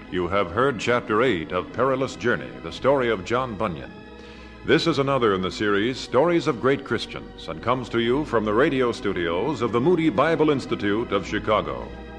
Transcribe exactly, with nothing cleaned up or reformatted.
You have heard Chapter eight of Perilous Journey, the story of John Bunyan. This is another in the series, Stories of Great Christians, and comes to you from the radio studios of the Moody Bible Institute of Chicago.